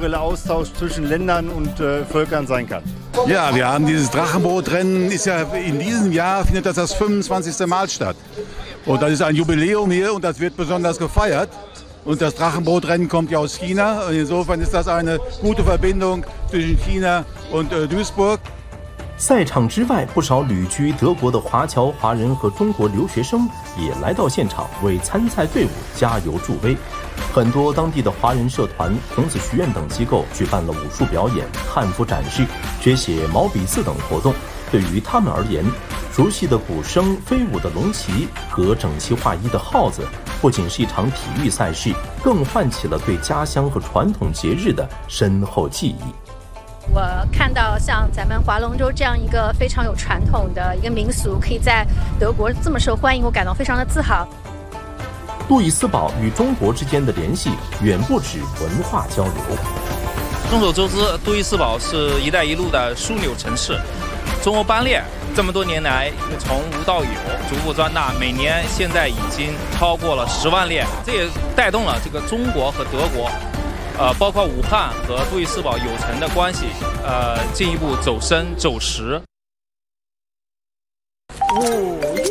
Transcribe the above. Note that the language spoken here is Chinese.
kulturelle Austausch zwischen Ländern und Völkern sein kann. Ja, wir haben dieses Drachenbootrennen, ist ja in diesem Jahr findet das 25. Mal statt. Und das ist ein Jubiläum hier und das wird besonders gefeiert. Und das Drachenbootrennen kommt ja aus China. Und insofern ist das eine gute Verbindung zwischen China und Duisburg. 赛场之外，不少旅居德国的华侨、华人和中国留学生也来到现场为参赛队伍加油助威。很多当地的华人社团、孔子学院等机构举办了武术表演、汉服展示、学写毛笔字等活动。对于他们而言，熟悉的鼓声、飞舞的龙旗和整齐划一的号子，不仅是一场体育赛事，更唤起了对家乡和传统节日的深厚记忆。 我看到像咱们划龙舟这样一个非常有传统的一个民俗，可以在德国这么受欢迎，我感到非常的自豪。 杜伊斯堡与中国之间的联系远不止文化交流。 众所周知，杜伊斯堡是一带一路的枢纽城市。中欧班列这么多年来从无到有，逐步壮大，每年现在已经超过了10万列，这也带动了这个中国和德国。包括武汉和杜伊斯堡友城的关系，进一步走深走实。